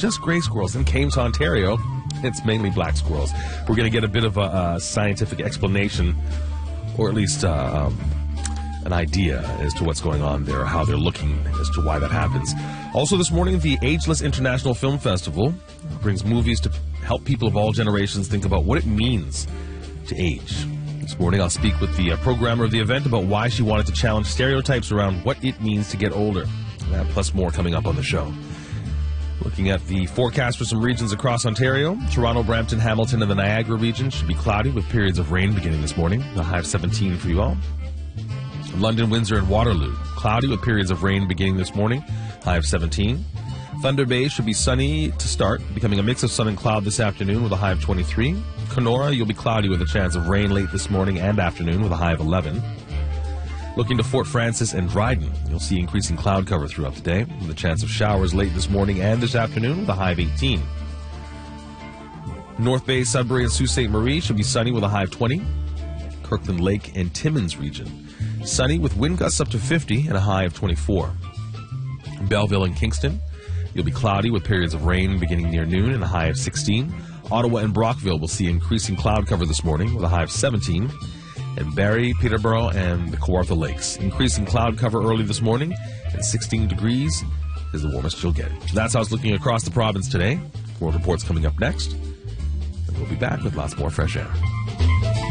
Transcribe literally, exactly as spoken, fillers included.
just gray squirrels. In Kames, Ontario, it's mainly black squirrels. We're going to get a bit of a, a scientific explanation, or at least uh, um, an idea as to what's going on there, how they're looking, as to why that happens. Also this morning, the Ageless International Film Festival brings movies to help people of all generations think about what it means to age. This morning, I'll speak with the uh, programmer of the event about why she wanted to challenge stereotypes around what it means to get older. That plus more coming up on the show. Looking at the forecast for some regions across Ontario, Toronto, Brampton, Hamilton, and the Niagara region should be cloudy with periods of rain beginning this morning. The high of seventeen for you all. London, Windsor, and Waterloo, cloudy with periods of rain beginning this morning. High of seventeen. Thunder Bay should be sunny to start, becoming a mix of sun and cloud this afternoon with a high of twenty-three. Kenora, you'll be cloudy with a chance of rain late this morning and afternoon with a high of eleven. Looking to Fort Francis and Dryden, you'll see increasing cloud cover throughout the day with a chance of showers late this morning and this afternoon with a high of eighteen. North Bay, Sudbury, and Sault Ste. Marie should be sunny with a high of twenty. Kirkland Lake and Timmins region, sunny with wind gusts up to fifty and a high of twenty-four. Belleville and Kingston, you'll be cloudy with periods of rain beginning near noon and a high of sixteen. Ottawa and Brockville will see increasing cloud cover this morning with a high of seventeen. And Barrie, Peterborough, and the Kawartha Lakes, increasing cloud cover early this morning, and sixteen degrees is the warmest you'll get. That's how it's looking across the province today. World Report's coming up next, and we'll be back with lots more fresh air.